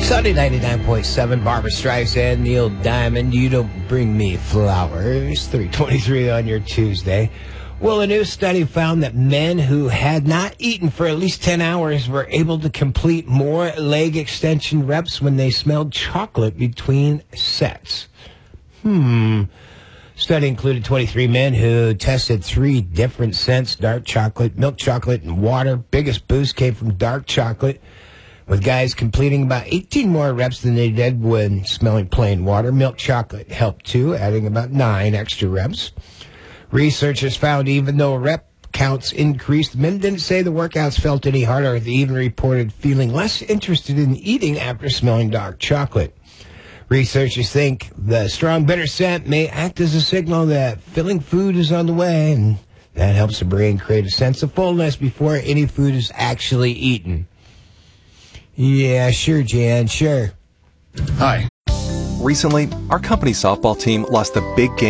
Sunday 99.7, Barbara Streisand, Neil Diamond, You Don't Bring Me Flowers, 3:23 on your Tuesday. Well, a new study found that men who had not eaten for at least 10 hours were able to complete more leg extension reps when they smelled chocolate between sets. Study included 23 men who tested 3 different scents: dark chocolate, milk chocolate, and water. Biggest boost came from dark chocolate, with guys completing about 18 more reps than they did when smelling plain water. Milk chocolate helped too, adding about 9 extra reps. Researchers found even though rep counts increased, men didn't say the workouts felt any harder. They even reported feeling less interested in eating after smelling dark chocolate. Researchers think the strong bitter scent may act as a signal that filling food is on the way, and that helps the brain create a sense of fullness before any food is actually eaten. Yeah, sure, Jan, sure. Hi. Recently, our company softball team lost a big game